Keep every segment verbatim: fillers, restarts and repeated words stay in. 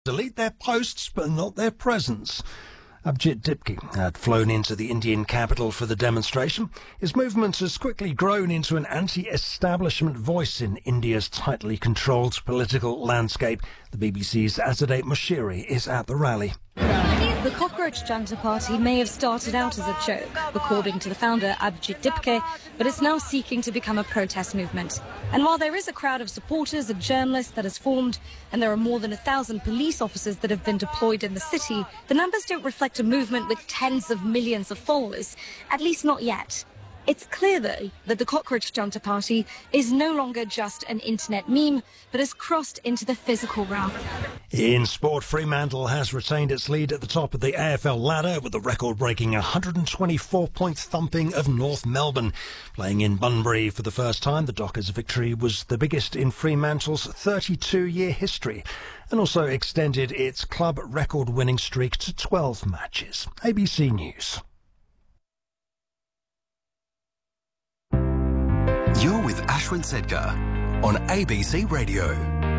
delete their posts but not their presence. Abhijit Dipke had flown into the Indian capital for the demonstration. His movement has quickly grown into an anti-establishment voice in India's tightly controlled political landscape. The B B C's Azadeh Moshiri is at the rally. The Cockroach Janta Party may have started out as a joke, according to the founder Abhijit Dipke, but it's now seeking to become a protest movement. And while there is a crowd of supporters and journalists that has formed, and there are more than a thousand police officers that have been deployed in the city, the numbers don't reflect a movement with tens of millions of followers, at least not yet. It's clear, though, that the Cockroach Janta Party is no longer just an internet meme, but has crossed into the physical realm. In sport, Fremantle has retained its lead at the top of the A F L ladder with the record-breaking one hundred twenty-four point thumping of North Melbourne. Playing in Bunbury for the first time, the Dockers' victory was the biggest in Fremantle's thirty-two-year history and also extended its club record-winning streak to twelve matches. A B C News. You're with Ashwin Sedgar on A B C Radio.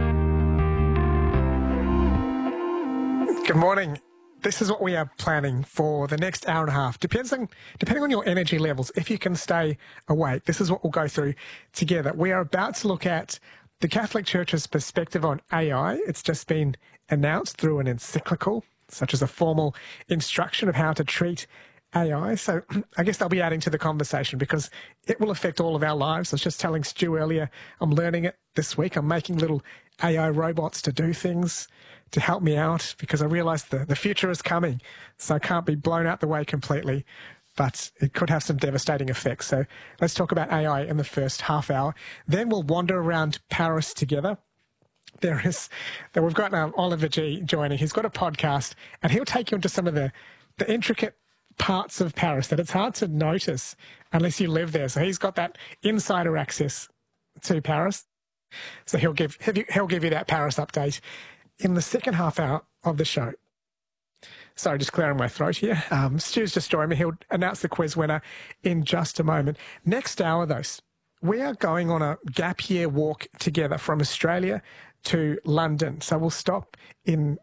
Good morning. This is what we are planning for the next hour and a half. Depends on, depending on your energy levels, if you can stay awake, this is what we'll go through together. We are about to look at the Catholic Church's perspective on A I. It's just been announced through an encyclical, such as a formal instruction of how to treat A I. So I guess they'll be adding to the conversation because it will affect all of our lives. I was just telling Stu earlier, I'm learning it this week. I'm making little A I robots to do things to help me out because I realise the, the future is coming. So I can't be blown out the way completely, but it could have some devastating effects. So let's talk about A I in the first half hour. Then we'll wander around Paris together. There is, that we've got um, Oliver G joining. He's got a podcast and he'll take you into some of the, the intricate parts of Paris that it's hard to notice unless you live there. So he's got that insider access to Paris. So he'll give he'll give you that Paris update in the second half hour of the show. Sorry, just clearing my throat here. Um, Stu's just joined me. He'll announce the quiz winner in just a moment. Next hour, though, we are going on a gap year walk together from Australia to London. So we'll stop in